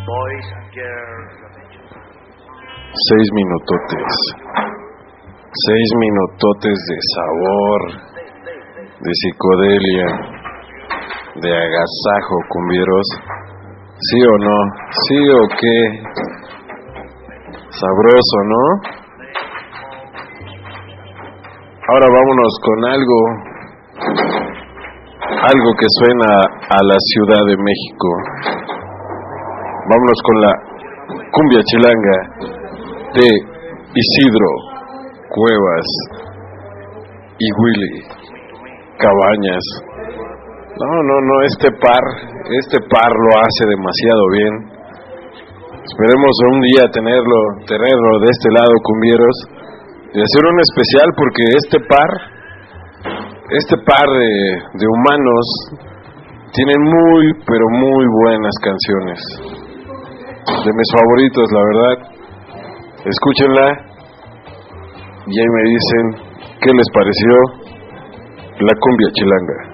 Boys and girls. 6 minutotes. 6 minutotes de sabor, de psicodelia, de agasajo, cumbieros. ¿Sí o no? ¿Sí o qué? Sabroso, ¿no? Ahora vámonos con algo que suena a la Ciudad de México. Vámonos con la cumbia chilanga de Isidro Cuevas y Willy Cabañas. No, este par lo hace demasiado bien. Esperemos un día tenerlo de este lado, cumbieros, y hacer un especial, porque este par de humanos tienen muy, pero muy buenas canciones. De mis favoritos, la verdad. Escúchenla y ahí me dicen qué les pareció la cumbia chilanga.